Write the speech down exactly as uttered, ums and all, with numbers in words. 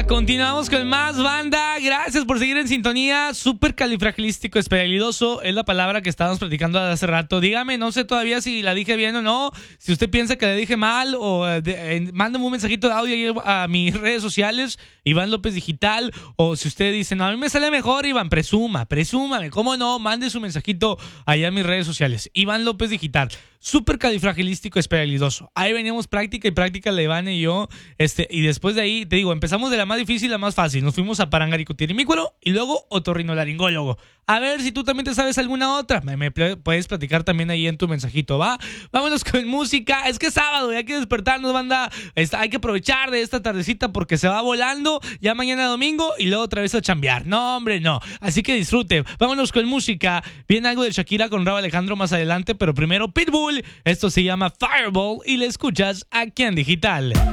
Continuamos con más, banda. Gracias por seguir en sintonía. Súper califragilístico espiralidoso es la palabra que estábamos platicando hace rato. Dígame, no sé todavía si la dije bien o no. Si usted piensa que la dije mal, o eh, de, eh, mándame un mensajito de audio a mis redes sociales, Iván López Digital. O si usted dice, no, a mí me sale mejor, Iván, presuma, presúmame. ¿Cómo no? Mande su mensajito allá a mis redes sociales. Iván López Digital. Súper califragilístico espiralidoso. Ahí veníamos práctica y práctica, la Iván y yo. Este, y después de ahí, te digo, empezamos de la más difícil a la más fácil. Nos fuimos a parangaricutirimícuaro y luego otorrinolaringólogo. A ver si tú también te sabes alguna otra. Me, me puedes platicar también ahí en tu mensajito, ¿va? Vámonos con música. Es que es sábado y hay que despertarnos, banda. Está, hay que aprovechar de esta tardecita porque se va volando. Ya mañana domingo y luego otra vez a chambear. No, hombre, no. Así que disfrute. Vámonos con música. Viene algo de Shakira con Rauw Alejandro más adelante, pero primero Pitbull. Esto se llama Fireball y le escuchas aquí en Digital.